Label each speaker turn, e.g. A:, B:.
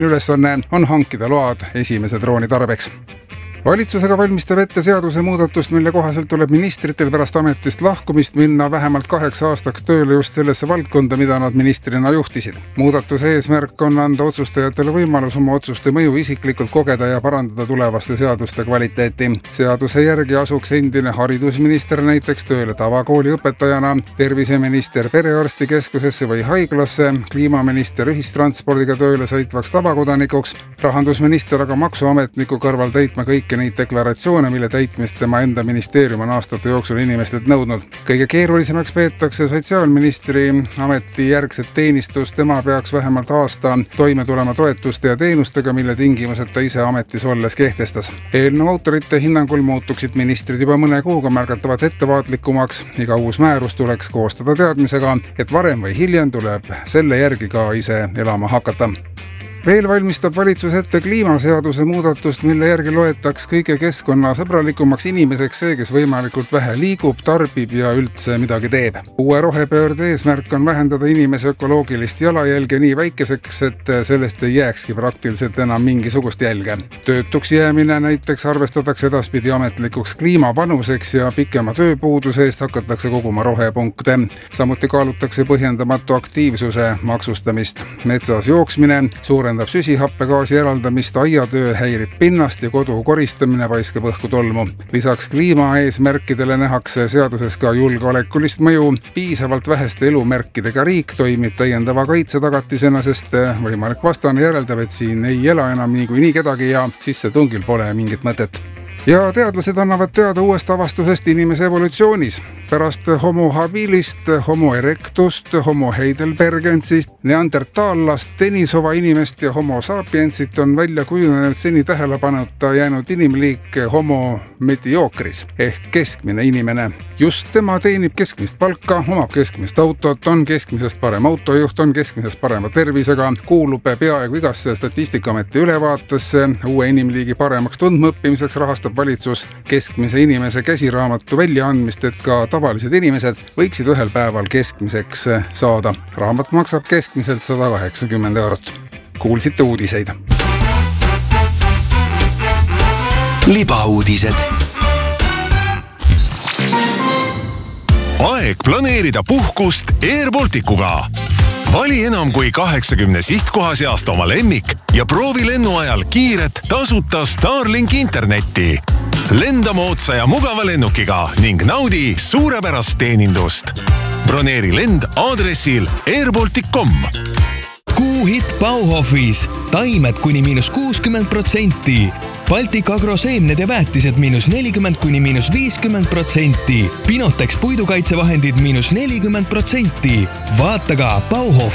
A: ülesanne on hankida load esimese drooni tarbeks. Valitsusega valmistab ette seaduse muudatust, mille kohaselt tuleb ministritel pärast ametist lahkumist minna vähemalt 8 aastaks tööle just sellesse valdkonda, mida nad ministrina juhtisid. Muudatuse eesmärk on anda otsustajatele võimalus oma otsuste mõju isiklikult kogeda ja parandada tulevaste seaduste kvaliteeti. Seaduse järgi asuks endine haridusminister näiteks tööle tavakooli õpetajana, terviseminister perearstikeskusesse või haiglasse, kliimaminister ühistranspordiga tööle sõitvaks tavakodanikuks, rahandusminister aga maksuametniku kõrval täitma kõiki neid deklaratsioone, mille täitmist tema enda ministeerium on aastate jooksul inimestelt nõudnud. Kõige keerulisemaks peetakse sotsiaalministri ametijärgset teenistust. Tema peaks vähemalt aasta toime tulema toetuste ja teenustega, mille tingimused ta ise ametis olles kehtestas. Eelnõu autorite hinnangul muutuksid ministrid juba mõne kuuga märgatavalt ettevaatlikumaks. Iga uus määrus tuleks koostada teadmisega, et varem või hiljem tuleb selle järgi ka ise elama hakata. Veel valmistab valitsus ette kliimaseaduse muudatust, mille järgi loetaks kõige keskkonnasõbralikumaks inimeseks see, kes võimalikult vähe liigub, tarbib ja üldse midagi teeb. Uue rohepöörde eesmärk on vähendada inimese ökoloogilist jalajälge nii väikeseks, et sellest ei jääkski praktiliselt enam mingisugust jälge. Töötuks jäämine näiteks arvestatakse edaspidi ametlikuks kliimapanuseks ja pikema tööpuuduse eest hakatakse koguma rohepunkte. Samuti kaalutakse põhjendamatu aktiivsuse maksustamist. Metsas jooksmine suurendab süsihappegaasi eraldamist, aiatöö häirib pinnast ja kodu koristamine paiskab õhku tolmu. Lisaks kliimaeesmärkidele nähakse seaduses ka julgeolekulist mõju. Piisavalt väheste elumärkidega riik toimib täiendava kaitsetagatisena, sest võimalik vastane järeldab, et siin ei ela enam niikuinii kedagi ja sissetungil pole mingit mõtet. Ja teadlased annavad teada uuest avastusest inimese evolutsioonis. Pärast homo habilist, homo erectust, homo heidelbergensist, neandertaallast, Denisova inimest ja homo sapiensit on välja kujunenud seni tähelepanuta jäänud inimliik homo mediocris ehk keskmine inimene. Just tema teenib keskmist palka, omab keskmist autot, on keskmisest parem autojuht, on keskmisest parema tervisega, kuulub peaaegu igasse Statistikaameti ülevaatesse. Uue inimliigi paremaks tundmaõppimiseks rahastab valitsus keskmise inimese käsiraamatu väljaandmist, et ka tavalised inimesed võiksid ühel päeval keskmiseks saada. Raamat maksab keskmiselt 180 €. Kuulsite uudiseid.
B: Libauudised. Aeg planeerida puhkust Airbalticuga. Vali enam kui 80 sihtkoha seast oma lemmik ja proovi lennu ajal kiiret tasuta Starlink internetti. Lenda moodsa ja mugava lennukiga ning naudi suurepärast teenindust. Broneeri lend aadressil airbaltic.com.
C: Kuuhitt Bauhofis. Taimed kuni -60%. Baltic Agro seemned ja väetised -40 kuni -50%. Pinotex puidukaitsevahendid -40%. Vaata ka Bauhof